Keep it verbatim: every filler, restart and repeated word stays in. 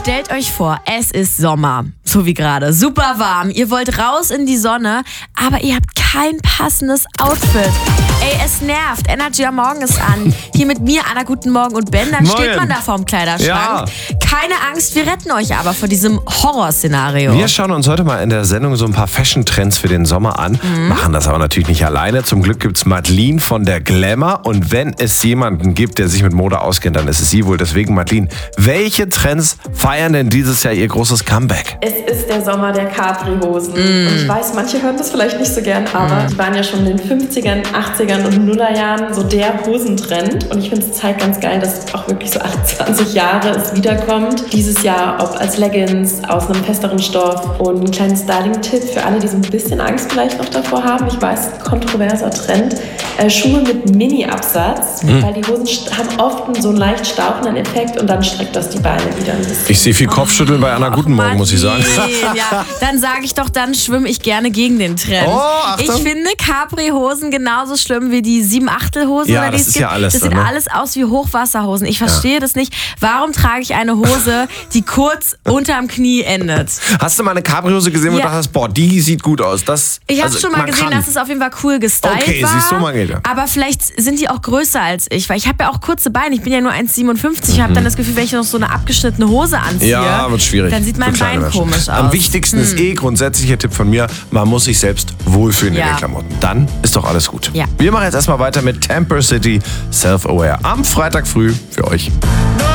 Stellt euch vor, es ist Sommer, so wie gerade, super warm. Ihr wollt raus in die Sonne, aber ihr habt kein passendes Outfit. Ey, es nervt. Energy am Morgen ist an. Hier mit mir, Anna, guten Morgen und Ben. Dann Morgen. steht man da vorm Kleiderschrank. Ja. Keine Angst, wir retten euch aber vor diesem Horrorszenario. Wir schauen uns heute mal in der Sendung so ein paar Fashion-Trends für den Sommer an, mhm. machen das aber natürlich nicht alleine. Zum Glück gibt's Madeline von der Glamour und wenn es jemanden gibt, der sich mit Mode auskennt, dann ist es sie wohl. Deswegen, Madeline, welche Trends feiern denn dieses Jahr ihr großes Comeback? Es ist der Sommer der Capri-Hosen. Mm. Und ich weiß, manche hören das vielleicht nicht so gern, aber mm. die waren ja schon in den fünfzigern, achtzigern und Nullerjahren so der Hosentrend. Und ich finde es zeigt ganz geil, dass auch wirklich so achtundzwanzig Jahre es wiederkommt. Dieses Jahr, ob als Leggings, aus einem festeren Stoff und ein kleinen Styling-Tipp für alle, die so ein bisschen Angst vielleicht noch davor haben. Ich weiß, kontroverser Trend. Äh, Schuhe mit Mini-Absatz, mm. weil die Hosen haben oft so einen leicht stauchenden Effekt und dann streckt das die Beine wieder ein bisschen. Ich sehe viel Kopfschütteln bei Anna Guten Morgen, muss ich sagen. Ja, dann sage ich doch, dann schwimme ich gerne gegen den Trend. Oh, Achtung. Ich finde Capri-Hosen genauso schlimm wie die Sieben-Achtel-Hose. Ja, oder die das es ist gibt. ja alles Das dann, sieht ne? alles aus wie Hochwasserhosen. Ich verstehe ja. das nicht. Warum trage ich eine Hose, die kurz unterm Knie endet? Hast du mal eine Capri-Hose gesehen, wo Ja. du dachtest, boah, die sieht gut aus? Das, Ich habe also, schon mal man gesehen, kann. dass es auf jeden Fall cool gestylt Okay, war. siehst du, man geht ja. Aber vielleicht sind die auch größer als ich, weil ich habe ja auch kurze Beine. Ich bin ja nur eins Komma siebenundfünfzig. Ich habe dann das Gefühl, wenn ich noch so eine abgeschnittene Hose anziehe, Ja, wird schwierig. dann sieht mein Für kleine Bein Menschen. komisch aus. Am wichtigsten ist eh grundsätzlicher Tipp von mir, man muss sich selbst wohlfühlen Ja. in den Klamotten. Dann ist doch alles gut. Ja. Wir machen jetzt erstmal weiter mit Temper City Self-Aware am Freitag früh für euch.